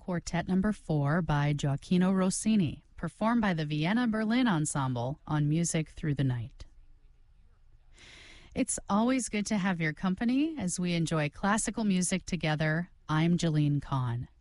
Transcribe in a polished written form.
Quartet Number 4 by Gioacchino Rossini, performed by the Vienna Berlin Ensemble on Music Through the Night. It's always good to have your company as we enjoy classical music together. I'm Jeline Kahn.